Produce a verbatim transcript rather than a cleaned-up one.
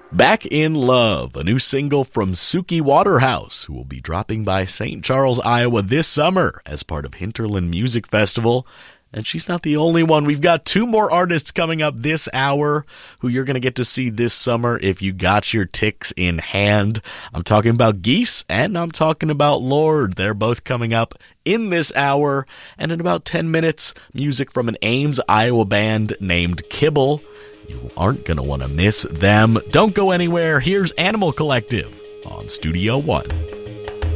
Back in Love, a new single from Suki Waterhouse, who will be dropping by Saint Charles, Iowa this summer as part of Hinterland Music Festival. And she's not the only one. We've got two more artists coming up this hour who you're going to get to see this summer if you got your ticks in hand. I'm talking about Geese and I'm talking about Lorde. They're both coming up in this hour. And in about ten minutes, music from an Ames, Iowa band named Kibble. You aren't going to want to miss them. Don't go anywhere. Here's Animal Collective on Studio One.